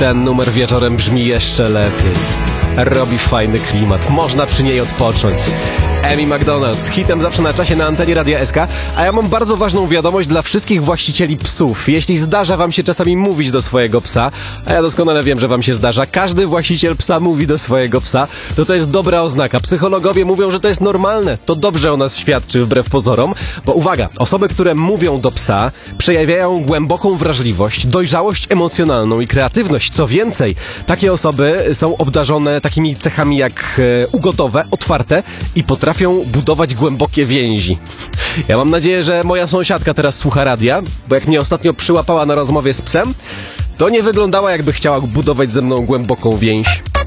Ten numer wieczorem brzmi jeszcze lepiej. Robi fajny klimat, można przy niej odpocząć. Amy Macdonald z hitem zawsze na czasie na antenie Radia SK. A ja mam bardzo ważną wiadomość dla wszystkich właścicieli psów. Jeśli zdarza wam się czasami mówić do swojego psa, a ja doskonale wiem, że wam się zdarza, każdy właściciel psa mówi do swojego psa, to jest dobra oznaka. Psychologowie mówią, że to jest normalne. To dobrze o nas świadczy wbrew pozorom, bo uwaga, osoby, które mówią do psa, przejawiają głęboką wrażliwość, dojrzałość emocjonalną i kreatywność. Co więcej, takie osoby są obdarzone takimi cechami jak ugodowe, otwarte i potrafią budować głębokie więzi. Ja mam nadzieję, że moja sąsiadka teraz słucha radia, bo jak mnie ostatnio przyłapała na rozmowie z psem, to nie wyglądała, jakby chciała budować ze mną głęboką więź.